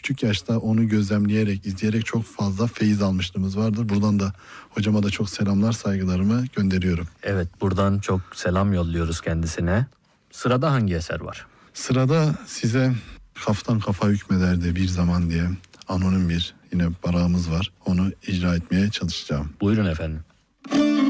küçük yaşta onu gözlemleyerek, izleyerek çok fazla feyiz almışlığımız vardır. Buradan da hocama da çok selamlar, saygılarımı gönderiyorum. Evet, buradan çok selam yolluyoruz kendisine. Sırada hangi eser var? Sırada size Kaftan Kafa Hükmederdi Bir Zaman diye anonim bir yine barağımız var. Onu icra etmeye çalışacağım. Buyurun efendim.